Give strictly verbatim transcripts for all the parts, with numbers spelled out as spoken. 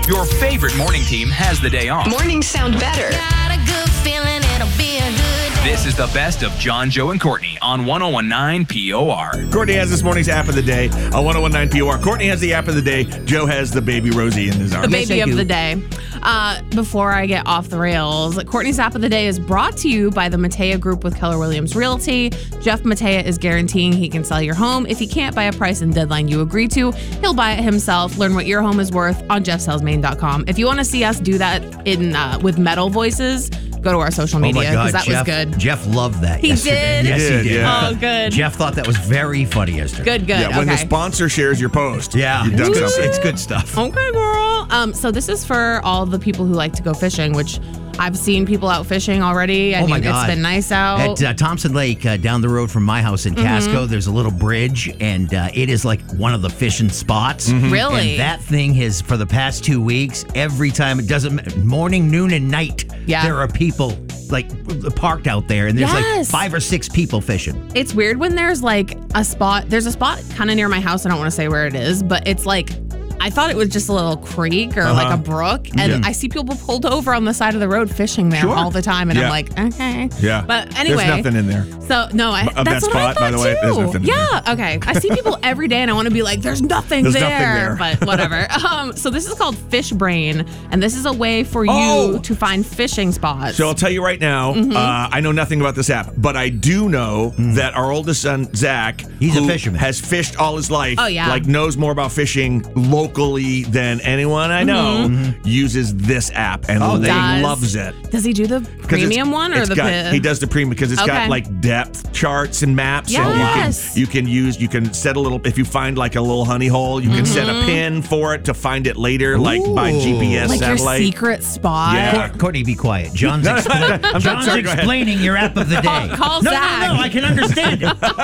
Your favorite morning team has the day off. Mornings sound better. Got a good feeling it'll be a good day. This is the best of John, Joe, and Courtney on one oh one nine P O R. Courtney has this morning's app of the day on one oh one nine P O R. Courtney has the app of the day. Joe has the baby Rosie in his arms. The baby of the day. Uh, before I get off the rails, Courtney's app of the day is brought to you by the Matea Group with Keller Williams Realty. Jeff Matea is guaranteeing he can sell your home. If he can't buy a price and deadline you agree to, he'll buy it himself. Learn what your home is worth on jeff sells maine dot com. If you want to see us do that in uh, with metal voices, go to our social media because oh my God, that Jeff, was good. Jeff loved that He yesterday. did? Yes, He did, he did. yeah. Oh, good. Jeff thought that was very funny yesterday. Good, good. Yeah, when okay. the sponsor shares your post. Yeah, You've done it's, good, something. it's good stuff. Okay, girl. Um, so this is for all the people who like to go fishing, which I've seen people out fishing already. I oh mean, my God. it's been nice out. At uh, Thompson Lake, uh, down the road from my house in Casco, Mm-hmm. there's a little bridge, and uh, it is like one of the fishing spots. Really? And that thing has, for the past two weeks, every time it doesn't, morning, noon, and night, Yeah. there are people like parked out there, and there's Yes. like five or six people fishing. It's weird when there's like a spot. There's a spot kind of near my house. I don't want to say where it is, but it's like, I thought it was just a little creek or like a brook. And Yeah. I see people pulled over on the side of the road fishing there Sure. all the time. And Yeah. I'm like, okay. Yeah. But anyway. There's nothing in there. So, no, I, Of that's that what I spot, by thought the way, too. there's nothing in yeah, okay. I see people every day and I want to be like, there's nothing There's there. nothing there. But whatever. um, so this is called Fish Brain. And this is a way for Oh! you to find fishing spots. So I'll tell you right now, Mm-hmm. uh, I know nothing about this app, but I do know that our oldest son, Zach, He's a who fisherman. has fished all his life, Oh, yeah. like knows more about fishing locally than anyone I know, uses this app and Oh, they Does. loves it. Does he do the 'Cause premium it's- one or it's the got, pi- he does the premium because it's Okay. got like depth charts and maps and Yes. you can you can use you can set a little if you find like a little honey hole you can set a Mm-hmm. pin for it to find it later like by G P S like satellite. your secret spot? Yeah. Cour- Courtney, be quiet. John's, expla- I'm John's sorry, go ahead. explaining your app of the day. call no, Zach. no, no, I can understand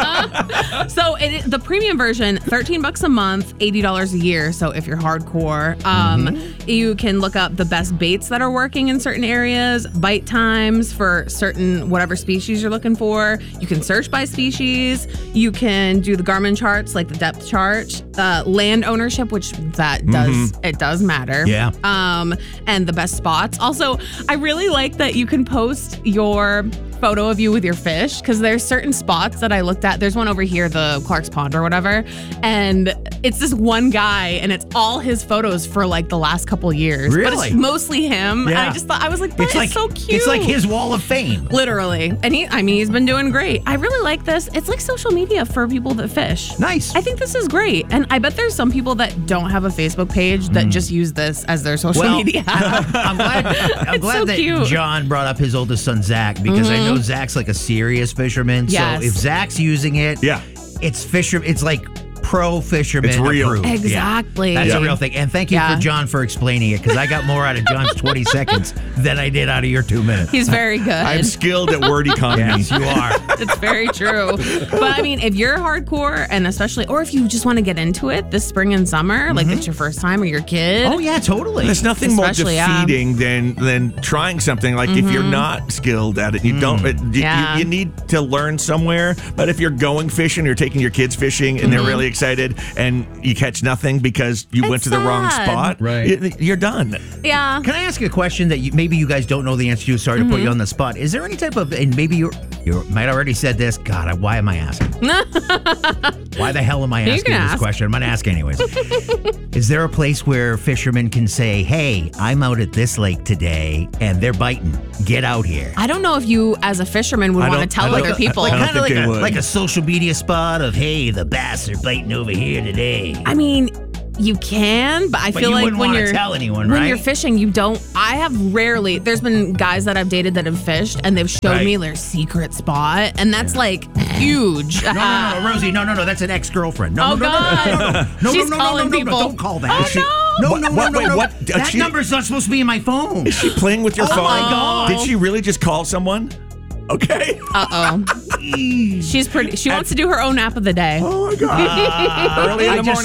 it. So it, the premium version, thirteen bucks a month, eighty dollars a year. So if you're hardcore, um, Mm-hmm. you can look up the best baits that are working in certain areas, bite times for certain whatever species you're looking for. You can search by species. You can do the Garmin charts, like the depth chart, uh, land ownership, which that does it does matter. Yeah. Um, and the best spots. Also, I really like that you can post your photo of you with your fish because there's certain spots that I looked at. There's one over here, the Clark's Pond or whatever, and it's this one guy, and it's all his photos for like the last couple years. But Really? it's mostly him. And I Yeah. just thought I was like, that It's is like so cute. It's like his wall of fame. Literally. And he, I mean, he's been doing great. I really like this. It's like social media for people that fish. Nice. I think this is great. And I bet there's some people that don't have a Facebook page that just use this as their social Well, media. I'm glad. I'm It's glad so that cute. John brought up his oldest son Zach because I know Zach's like a serious fisherman. Yes. So if Zach's using it, Yeah. it's fisher. It's like pro fisherman It's real. approved. Yeah. Exactly. That's Yeah. a real thing. And thank you Yeah. for John for explaining it because I got more out of John's twenty seconds than I did out of your two minutes. He's very good. I'm skilled at word economy. Yes, you are. It's very true. But I mean, if you're hardcore and especially, or if you just want to get into it this spring and summer, like it's your first time or your kid. Oh yeah, totally. There's nothing more Especially, yeah. defeating than than trying something. Like if you're not skilled at it, you don't. It, you- Yeah. you, you need to learn somewhere. But if you're going fishing, you're taking your kids fishing, and they're really excited, and you catch nothing because you It's went to the wrong sad. spot, Right. you- You're done. Yeah. Can I ask you a question that you, maybe you guys don't know the answer to? Sorry to put Mm-hmm. you on the spot. Is there any type of, and maybe you you might already said this. God, I- why am I asking? Why the hell am I You asking can this ask. question? I'm going to ask anyways. Is there a place where fishermen can say, hey, I'm out at this lake today and they're biting. Get out here. I don't know if you, as a fisherman, would I want to don't- tell I don't- other people. Like I don't kind of think like they a, would. like a social media spot of, hey, the bass are biting over here today. I mean, you can, but I But feel you like wouldn't when wanna you're tell anyone, when right? you're fishing, you don't. I have rarely. There's been guys that I've dated that have fished, and they've showed Right. me their secret spot, and that's like huge. No, no, no, Rosie, no, no, no, that's an ex-girlfriend. No, Oh, no, no, God. no, no, no, no, no, She's no, no, no, calling no, no, people. don't call that. Oh, She- no. No, What- no, no, what- no, wait, no. what? Uh, That she- number's not supposed to be in my phone. Is she playing with your Oh phone? my God. Did she really just call someone? Okay. Uh oh. She's pretty. She wants to do her own app of the day. Oh my God. Early in I the just